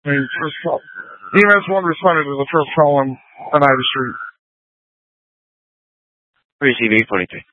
First call. EMS 1 responded to the first call on Ivy Street. Receive 823.